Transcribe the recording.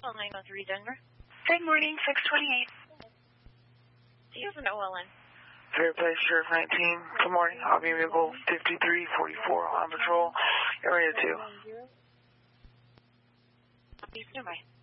903 Denver. Good morning, 628. Do you have an OLN? Fairplay, Sheriff 19. Good morning. Hobby Vehicle 5344 on patrol. Area 2. Please stand by.